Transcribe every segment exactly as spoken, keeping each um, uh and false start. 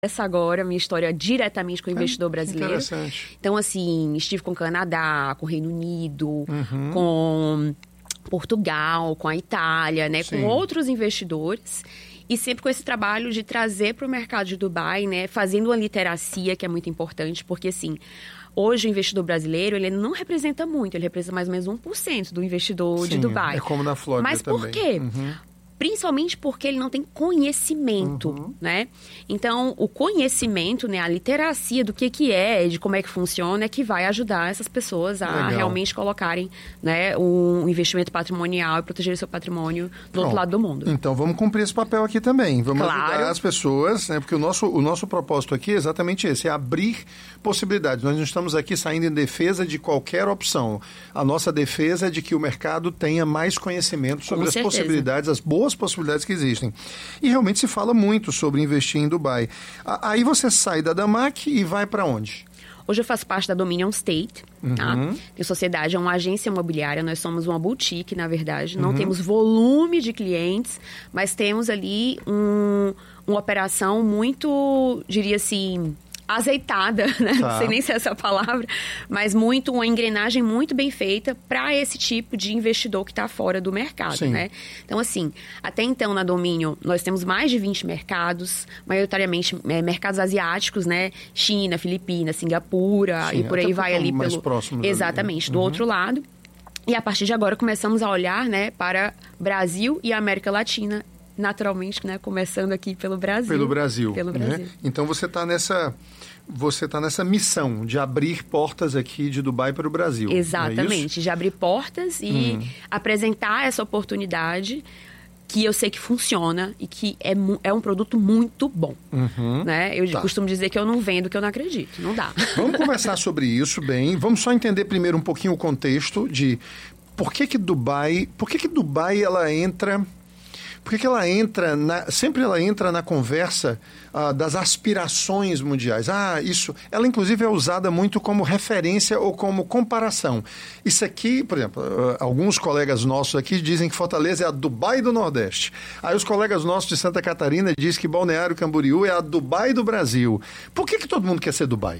Essa agora, minha história diretamente com o investidor é, brasileiro. Interessante. Então, assim, estive com o Canadá, com o Reino Unido, uhum. com Portugal, com a Itália, né, Sim. com outros investidores. E sempre com esse trabalho de trazer para o mercado de Dubai, né, fazendo uma literacia, que é muito importante, porque, assim, hoje o investidor brasileiro, ele não representa muito, ele representa mais ou menos um por cento do investidor Sim, de Dubai. é como na Flórida Mas também. por quê? Uhum. Principalmente porque ele não tem conhecimento, uhum. né? Então, o conhecimento, né, a literacia do que, que é, de como é que funciona, é que vai ajudar essas pessoas a Legal. realmente colocarem, né, um investimento patrimonial e proteger o seu patrimônio do Pronto. outro lado do mundo. Então, vamos cumprir esse papel aqui também. Vamos Claro. ajudar as pessoas, né? Porque o nosso, o nosso propósito aqui é exatamente esse, é abrir possibilidades. Nós não estamos aqui saindo em defesa de qualquer opção. A nossa defesa é de que o mercado tenha mais conhecimento sobre Com as certeza. possibilidades, as boas possibilidades que existem. E realmente se fala muito sobre investir em Dubai. Aí você sai da Damac e vai para onde? Hoje eu faço parte da Dominion State, tá? Uhum. Que sociedade é uma agência imobiliária, nós somos uma boutique, na verdade. Não Uhum. temos volume de clientes, mas temos ali um, uma operação muito, diria assim, azeitada, né? Tá. Não sei nem se é essa a palavra, mas muito, uma engrenagem muito bem feita para esse tipo de investidor que está fora do mercado, Sim. né? Então, assim, até então na Dominion nós temos mais de vinte mercados, maioritariamente é, mercados asiáticos, né? China, Filipinas, Singapura, Sim, e por até aí vai porque ali mais pelo... próximos Exatamente, ali. do Uhum. outro lado. E a partir de agora começamos a olhar, né, para Brasil e América Latina, naturalmente, né, começando aqui pelo Brasil. Pelo Brasil. Pelo né? Brasil. Então você está nessa, você tá nessa missão de abrir portas aqui de Dubai para o Brasil. Exatamente, é de abrir portas e Hum. apresentar essa oportunidade que eu sei que funciona e que é, mu- é um produto muito bom. Uhum. Né? Eu Tá. costumo dizer que eu não vendo o que eu não acredito. Não dá. Vamos conversar sobre isso, bem. Vamos só entender primeiro um pouquinho o contexto de por que que Dubai, por que que Dubai ela entra, por que que ela entra, na, sempre ela entra na conversa ah, das aspirações mundiais. Ah, isso, ela inclusive é usada muito como referência ou como comparação. Isso aqui, por exemplo, ah, alguns colegas nossos aqui dizem que Fortaleza é a Dubai do Nordeste. Aí os colegas nossos de Santa Catarina dizem que Balneário Camboriú é a Dubai do Brasil. Por que que todo mundo quer ser Dubai?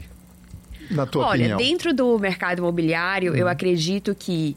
Na tua Olha, opinião? dentro do mercado imobiliário, eu acredito que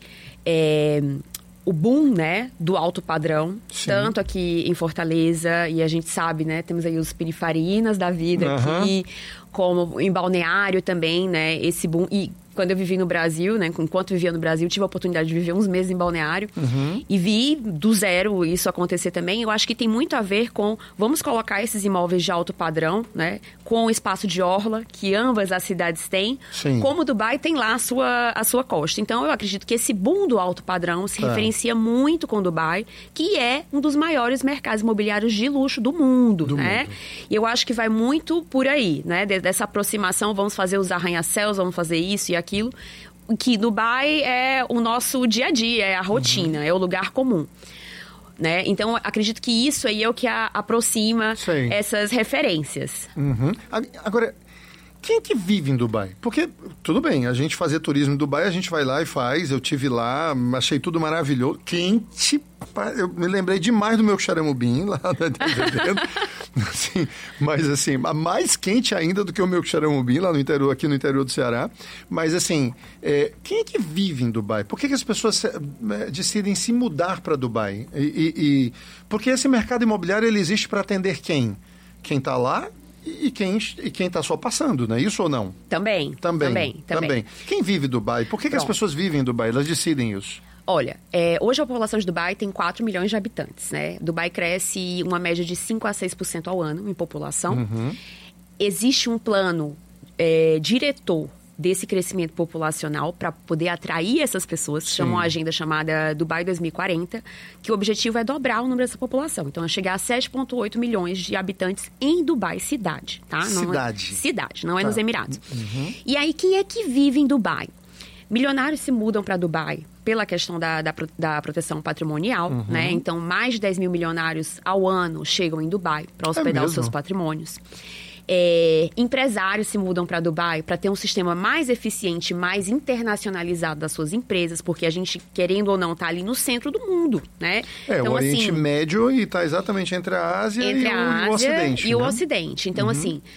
é, o boom, né, do alto padrão, Sim. tanto aqui em Fortaleza, e a gente sabe, né, temos aí os perifarinas da vida Aham. aqui, como em Balneário também, né, esse boom. E quando eu vivi no Brasil, né, enquanto vivia no Brasil, tive a oportunidade de viver uns meses em Balneário Uhum. e vi do zero isso acontecer também. Eu acho que tem muito a ver com, vamos colocar esses imóveis de alto padrão, né, com o espaço de orla, que ambas as cidades têm, Sim. como Dubai tem lá a sua, a sua costa. Então, eu acredito que esse boom do alto padrão se Tá. referencia muito com Dubai, que é um dos maiores mercados imobiliários de luxo do mundo, Do né? mundo. E eu acho que vai muito por aí, né? De- Dessa aproximação, vamos fazer os arranha-céus, vamos fazer isso e aquilo. Que Dubai é o nosso dia a dia, é a rotina, Uhum. é o lugar comum. Né? Então, acredito que isso aí é o que a- aproxima Sei. essas referências. Uhum. A- Agora, quem que vive em Dubai? Porque, tudo bem, a gente fazer turismo em Dubai, a gente vai lá e faz. Eu tive lá, achei tudo maravilhoso. Quente, pa- eu me lembrei demais do meu xaramubim lá, né? assim, mas assim, mais quente ainda do que o meu xaramubim lá no interior, aqui no interior do Ceará. Mas assim, é, quem é que vive em Dubai? Por que que as pessoas se- eh, decidem se mudar para Dubai? E, e- e- porque esse mercado imobiliário ele existe para atender quem? Quem está lá e quem e quem está só passando, não é isso ou não? Também, Também, também, também. Quem vive em Dubai? Por que, que as Pronto. pessoas vivem em Dubai? Elas decidem isso. Olha, é, hoje a população de Dubai tem quatro milhões de habitantes, né? Dubai cresce uma média de cinco a seis por cento ao ano em população. Uhum. Existe um plano é, diretor desse crescimento populacional para poder atrair essas pessoas, Sim. chama uma agenda chamada Dubai dois mil e quarenta, que o objetivo é dobrar o número dessa população. Então, é chegar a sete vírgula oito milhões de habitantes em Dubai, cidade, tá? Não é- Cidade. cidade, não é Tá. nos Emirados. Uhum. E aí, quem é que vive em Dubai? Milionários se mudam para Dubai pela questão da, da, pro- da proteção patrimonial, Uhum. né? Então, mais de dez mil milionários ao ano chegam em Dubai para hospedar os mesmo? seus patrimônios. É, empresários se mudam para Dubai para ter um sistema mais eficiente, mais internacionalizado das suas empresas, porque a gente, querendo ou não, está ali no centro do mundo, né? É, então, o Oriente assim, Médio e está exatamente entre a Ásia entre e, a o, Ásia o Ocidente. e o né? Ocidente. Então, assim,